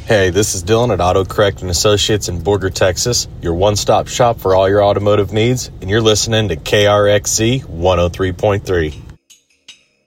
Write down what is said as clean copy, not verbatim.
Hey, this is Dylan at AutoCorrect and Associates in Borger, Texas, your one-stop shop for all your automotive needs, and you're listening to KRXZ 103.3.